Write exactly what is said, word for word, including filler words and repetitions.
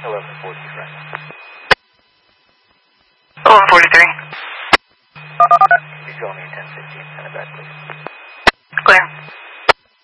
eleven forty, right. eleven forty-three. Can you draw me a ten fifteen, send it back, please. Clear.